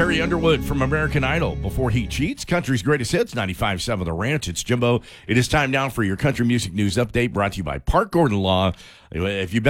Carrie Underwood from American Idol. Before he cheats, country's greatest hits, 95.7 The Ranch. It's Jimbo. It is time now for your country music news update brought to you by Park Gordon Law. If you've been